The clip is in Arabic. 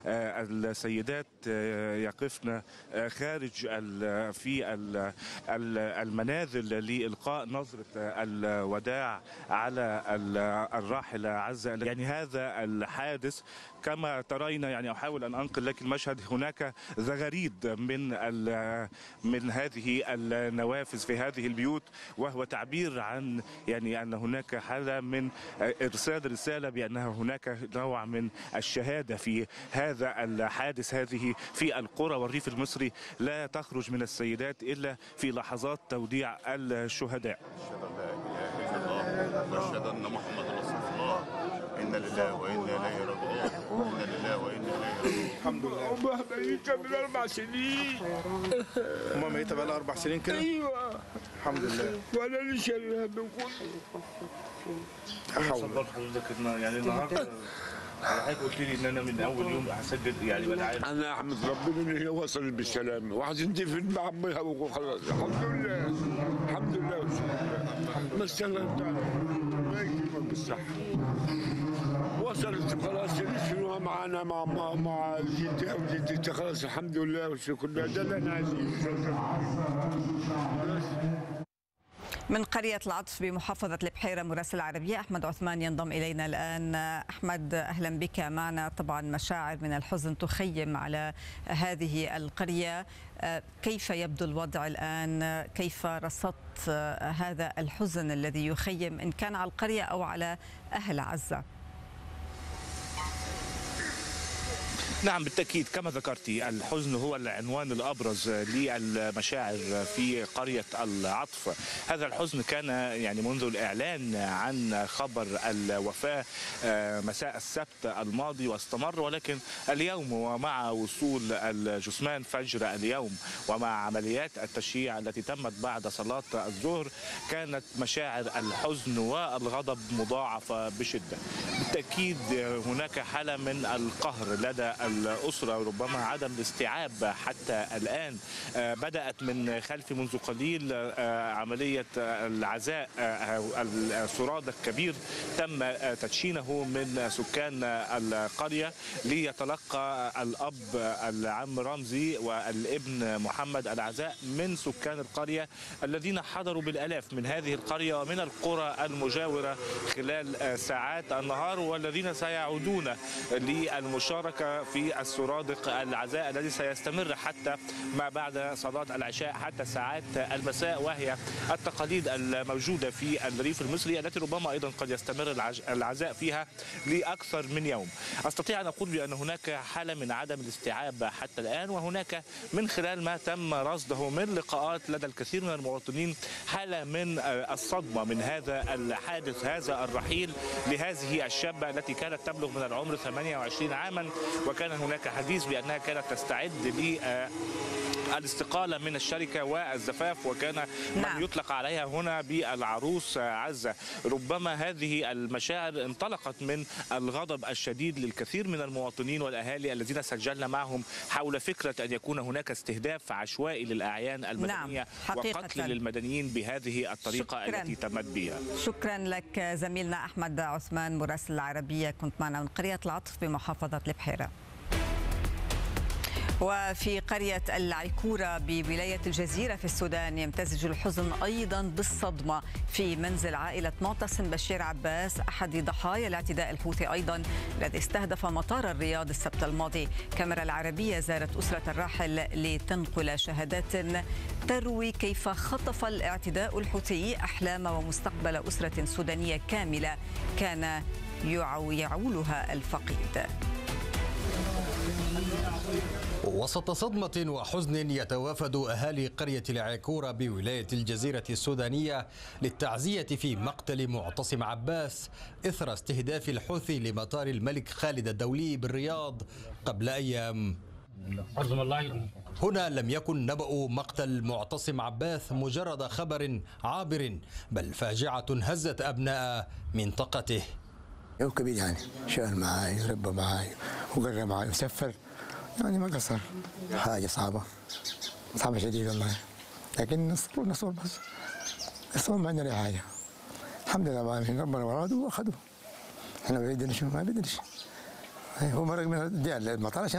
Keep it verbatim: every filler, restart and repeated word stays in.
السيدات يقفن خارج في المنازل لإلقاء نظرة الوداع على الراحلة عزة. يعني هذا الحادث كما ترين، يعني أحاول أن أنقل لك المشهد، هناك زغاريد من من هذه النوافذ في هذه البيوت، وهو تعبير عن يعني أن هناك حالة من إرسال رسالة بأنها هناك نوع من الشهادة في هذا الحادث. هذه في القرى والريف المصري لا تخرج من السيدات إلا في لحظات توديع الشهداء. واشهد ان محمد رسول الله. انا لله وانا اليه راجعون. انا لله وانا اليه راجعون. الحمد لله. امها ميتة من اربع سنين. امها ميتة بقى لها اربع سنين كده؟ ايوه الحمد لله. وانا اللي شايلها من كله. صبر حضرتك يعني النهارده حضرتك قلت لي ان انا من اول يوم هسجل يعني بلعب. انا احمد ربنا ان هي وصلت بالسلامه وعايزين تفيد مع عمها وخلاص. الحمد لله الحمد لله والشكر. ما استلمت الله يكرمك بالصحه. وصلت خلاص يشيلوها معنا مع مع مع جدتها وجدتها خلاص الحمد لله والشكر لله. ده اللي انا عايزينه. من قرية العطف بمحافظة البحيرة مراسل العربية أحمد عثمان ينضم إلينا الآن. أحمد أهلا بك معنا. طبعا مشاعر من الحزن تخيم على هذه القرية، كيف يبدو الوضع الآن؟ كيف رصدت هذا الحزن الذي يخيم إن كان على القرية أو على أهل عزة؟ نعم بالتأكيد كما ذكرتي الحزن هو العنوان الأبرز للمشاعر في قرية العطف. هذا الحزن كان يعني منذ الإعلان عن خبر الوفاة مساء السبت الماضي واستمر، ولكن اليوم ومع وصول الجثمان فجر اليوم ومع عمليات التشييع التي تمت بعد صلاة الظهر كانت مشاعر الحزن والغضب مضاعفة بشدة. بالتأكيد هناك حالة من القهر لدى الأسرة، ربما عدم الاستيعاب حتى الآن. بدأت من خلف منذ قليل عملية العزاء، السراد الكبير تم تدشينه من سكان القرية ليتلقى الأب العم رمزي والابن محمد العزاء من سكان القرية الذين حضروا بالآلاف من هذه القرية ومن القرى المجاورة خلال ساعات النهار، والذين سيعودون للمشاركة في السرادق العزاء الذي سيستمر حتى ما بعد صلاة العشاء حتى ساعات المساء، وهي التقاليد الموجودة في الريف المصري التي ربما أيضا قد يستمر العزاء فيها لأكثر من يوم. أستطيع أن أقول بأن هناك حالة من عدم الاستيعاب حتى الآن، وهناك من خلال ما تم رصده من لقاءات لدى الكثير من المواطنين حالة من الصدمة من هذا الحادث، هذا الرحيل لهذه الشابة التي كانت تبلغ من العمر ثمانية وعشرين عاما، وكان هناك حديث بأنها كانت تستعد للاستقالة من الشركة والزفاف، وكان نعم. من يطلق عليها هنا بالعروس عزة. ربما هذه المشاعر انطلقت من الغضب الشديد للكثير من المواطنين والأهالي الذين سجلنا معهم حول فكرة أن يكون هناك استهداف عشوائي للأعيان المدنية نعم. وقتل للمدنيين بهذه الطريقة شكراً. التي تمت بها. شكرا لك زميلنا أحمد عثمان مراسل العربية، كنت معنا من قرية العطف بمحافظة البحيرة. وفي قرية العيكورة بولاية الجزيرة في السودان يمتزج الحزن أيضا بالصدمة في منزل عائلة معتصم بشير عباس أحد ضحايا الاعتداء الحوثي أيضا الذي استهدف مطار الرياض السبت الماضي. كاميرا العربية زارت أسرة الراحل لتنقل شهادات تروي كيف خطف الاعتداء الحوثي أحلام ومستقبل أسرة سودانية كاملة كان يعولها الفقيد. وسط صدمة وحزن يتوافد أهالي قرية العيكورة بولاية الجزيرة السودانية للتعزية في مقتل معتصم عباس إثر استهداف الحوثي لمطار الملك خالد الدولي بالرياض قبل أيام. هنا لم يكن نبأ مقتل معتصم عباس مجرد خبر عابر، بل فاجعة هزت أبناء منطقته. هو كبير يعني شغل معاي وربى معاي وقرى معاي وسفر، يعني ما قصر. حاجة صعبة صعبة شديدة والله، لكن نصور نصور بس نصور ما عندنا حاجة. الحمد لله ما في ربنا وراد واخذوه. احنا ما بدنا شو ما بدناش. هو مرق من المطار عشان